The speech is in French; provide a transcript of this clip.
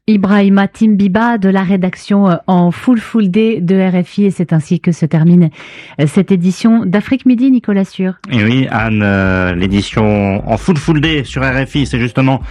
Ibrahima Timbiba de la rédaction en Full Day de RFI, et c'est ainsi que se termine cette édition d'Afrique Midi, Nicolas Sûr. Et oui, Anne, l'édition en Full Day sur RFI, c'est justement